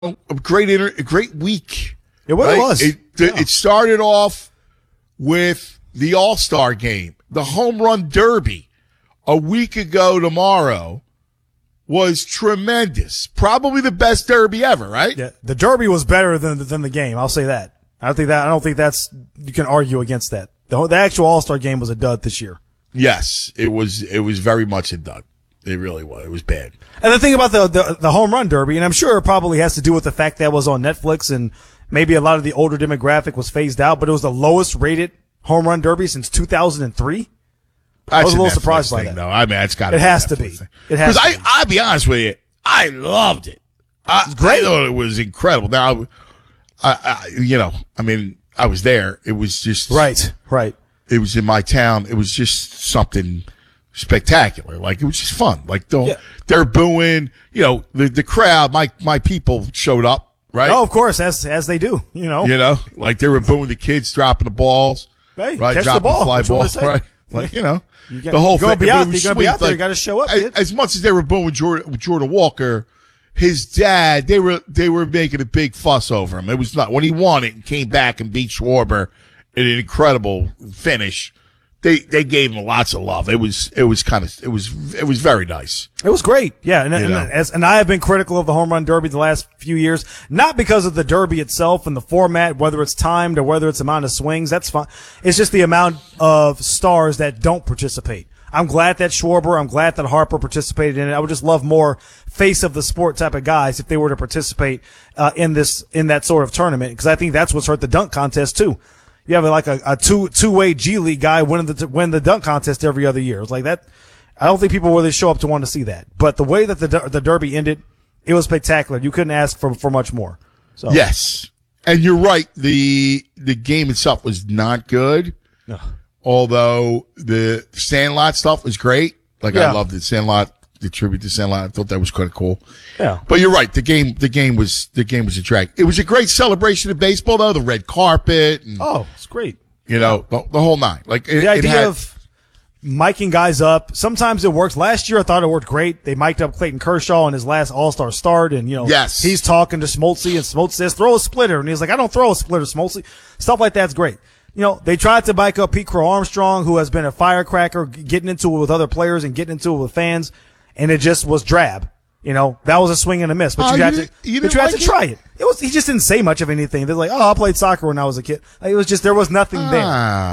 a great week. It was. It started off with the All-Star game, the Home Run Derby a week ago tomorrow was tremendous. Probably the best derby ever, right? Yeah, the Derby was better than the game. I'll say that. I don't think that's you can argue against that. The actual All-Star game was a dud this year. Yes, it was very much a dud. It really was. It was bad. And the thing about the Home Run Derby, and I'm sure it probably has to do with the fact that it was on Netflix and maybe a lot of the older demographic was phased out, but it was the lowest rated Home Run Derby since 2003. I was a little surprised by that. No, I mean, it's got to be. It has to be. It has to be. Because I'll be honest with you, I loved it. It's great. I thought it was incredible. Now, I was there. It was just. Right. It was in my town. It was just something spectacular. Like, it was just fun. Like, they're booing, the crowd, my people showed up, right? Oh, of course, as they do, like they were booing the kids dropping the balls. Hey, right? Catch dropping the ball. fly balls, right? Like, the whole thing. You're going to be out there. You got to show up, kid. As much as they were booing Jordan Walker, his dad, they were making a big fuss over him. It was not, when he won it and came back and beat Schwarber in an incredible finish. They gave him lots of love. It was very nice. It was great. Yeah. And I have been critical of the Home Run Derby the last few years, not because of the Derby itself and the format, whether it's timed or whether it's amount of swings. That's fine. It's just the amount of stars that don't participate. I'm glad that Schwarber, I'm glad that Harper participated in it. I would just love more face of the sport type of guys if they were to participate, in that sort of tournament. Cause I think that's what's hurt the dunk contest too. You have like a two-way G League guy win the dunk contest every other year. It's like that. I don't think people really show up to want to see that. But the way that the Derby ended, it was spectacular. You couldn't ask for much more. So. Yes. And you're right. The game itself was not good. No. Although the Sandlot stuff was great. Like, I loved it. Sandlot, the tribute to Sandlot. I thought that was kind of cool. Yeah. But you're right. The game was a drag. It was a great celebration of baseball, though. The red carpet. And, it's great. The whole nine. Like, the idea of miking guys up. Sometimes it works. Last year, I thought it worked great. They mic'd up Clayton Kershaw in his last All-Star start. And, yes. He's talking to Smoltz, and Smoltz says, throw a splitter. And he's like, I don't throw a splitter, Smoltz. Stuff like that's great. They tried to mic up Pete Crow Armstrong, who has been a firecracker, getting into it with other players and getting into it with fans. And it just was drab. That was a swing and a miss, but you had to try it. He just didn't say much of anything. They're like, I played soccer when I was a kid. It was just, there was nothing there.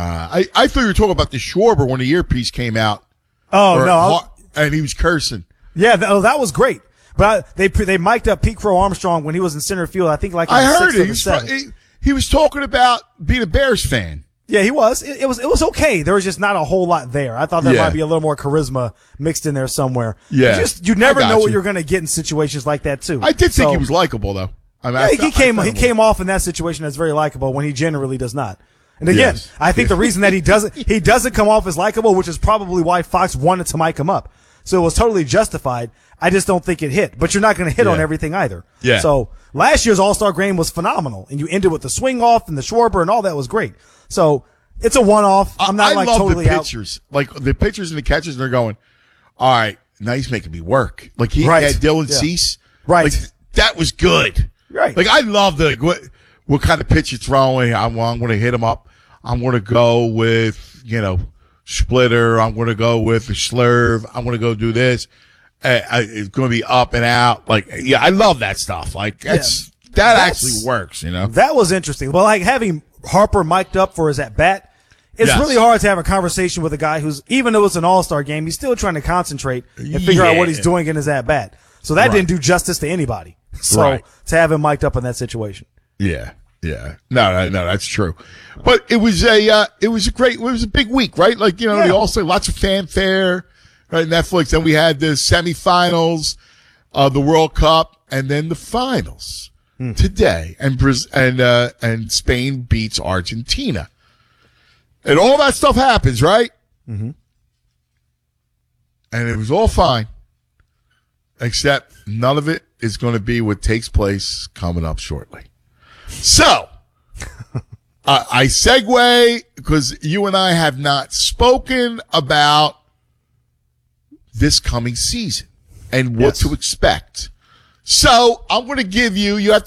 I thought you were talking about the Schwarber when the earpiece came out. Oh, no. And he was cursing. Yeah, that was great. But they mic'd up Pete Crow Armstrong when he was in center field. I think like I heard it. He was talking about being a Bears fan. Yeah, he was. It was okay. There was just not a whole lot there. I thought there might be a little more charisma mixed in there somewhere. Yeah. You never know what you're going to get in situations like that too. I did think he was likable though. He came off in that situation as very likable when he generally does not. And again, I think the reason that he doesn't come off as likable, which is probably why Fox wanted to mic him up. So it was totally justified. I just don't think it hit. But you're not going to hit on everything either. Yeah. So last year's All-Star game was phenomenal. And you ended with the swing off and the Schwarber and all that was great. So it's a one-off. I'm not I love totally the pitchers. Like the pitchers and the catchers, they're going, all right, now he's making me work. Like he had Dylan Cease. Right. Like, that was good. Right. Like I love what kind of pitch you're throwing. I'm going to hit him up. I'm going to go with, splitter. I'm going to go with a slurve. I'm going to go do this. It's going to be up and out. Like, I love that stuff. Like that actually works, That was interesting. Well, like having Harper mic'd up for his at-bat, it's really hard to have a conversation with a guy who's, even though it's an all-star game, he's still trying to concentrate and figure out what he's doing in his at-bat. So that didn't do justice to anybody. So to have him mic'd up in that situation. Yeah. Yeah. No, that's true. But it was a big week, right? Like, they also lots of fanfare, right? Netflix. Then we had the semifinals of the World Cup and then the finals today. And Spain beats Argentina. And all that stuff happens, right? Mm-hmm. And it was all fine. Except none of it is going to be what takes place coming up shortly. So, I segue because you and I have not spoken about this coming season and what to expect. So I'm going to give you have